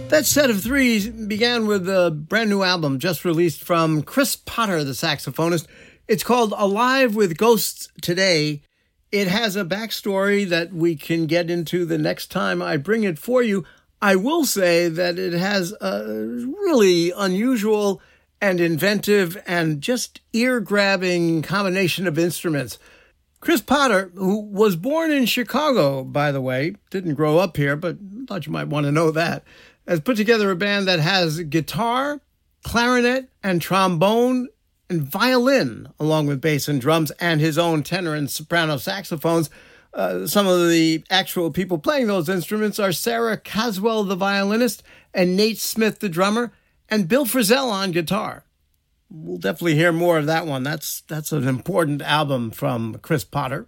That set of three began with a brand new album just released from Chris Potter, the saxophonist. It's called Alive with Ghosts Today. It has a backstory that we can get into the next time I bring it for you. I will say that it has a really unusual and inventive and just ear-grabbing combination of instruments. Chris Potter, who was born in Chicago, by the way, didn't grow up here, but thought you might want to know that, has put together a band that has guitar, clarinet, and trombone, and violin, along with bass and drums, and his own tenor and soprano saxophones. Some of the actual people playing those instruments are Sarah Caswell, the violinist, and Nate Smith, the drummer, and Bill Frisell on guitar. We'll definitely hear more of that one. That's an important album from Chris Potter.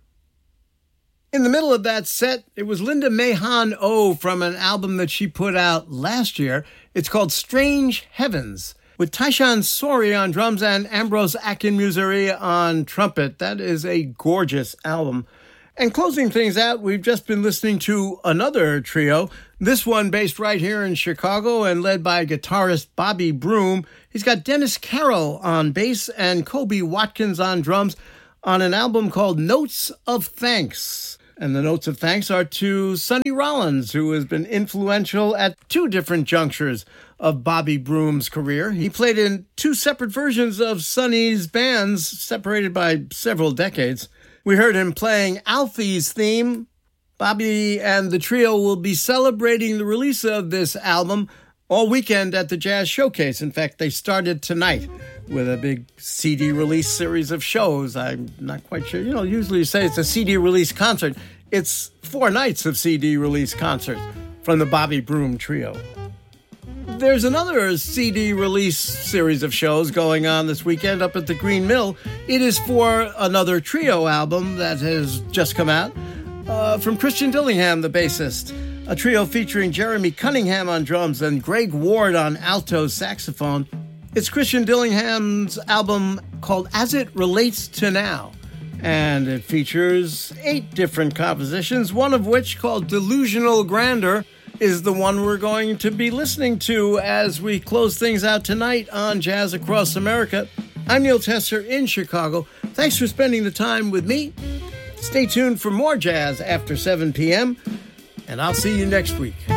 In the middle of that set, it was Linda Mahon O from an album that she put out last year. It's called Strange Heavens, with Tyshawn Sorey on drums and Ambrose Akinmusire on trumpet. That is a gorgeous album. And closing things out, we've just been listening to another trio, this one based right here in Chicago and led by guitarist Bobby Broom. He's got Dennis Carroll on bass and Kobe Watkins on drums on an album called Notes of Thanks. And the notes of thanks are to Sonny Rollins, who has been influential at two different junctures of Bobby Broom's career. He played in two separate versions of Sonny's bands, separated by several decades. We heard him playing Alfie's theme. Bobby and the trio will be celebrating the release of this album all weekend at the Jazz Showcase. In fact, they started tonight with a big CD release series of shows. I'm not quite sure. Usually you say it's a CD release concert. It's 4 nights of CD release concerts from the Bobby Broom Trio. There's another CD release series of shows going on this weekend up at the Green Mill. It is for another trio album that has just come out from Christian Dillingham, the bassist. A trio featuring Jeremy Cunningham on drums and Greg Ward on alto saxophone. It's Christian Dillingham's album called As It Relates to Now. And it features 8 different compositions, one of which, called Delusional Grandeur, is the one we're going to be listening to as we close things out tonight on Jazz Across America. I'm Neil Tesser in Chicago. Thanks for spending the time with me. Stay tuned for more jazz after 7 p.m., and I'll see you next week.